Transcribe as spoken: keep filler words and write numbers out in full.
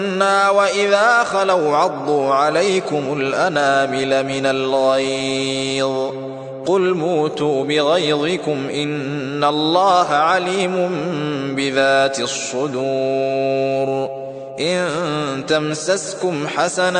وإذا خلوا عضوا عليكم الأنامل من الغيظ قل موتوا بغيظكم إن الله عليم بذات الصدور إن تمسسكم حسنة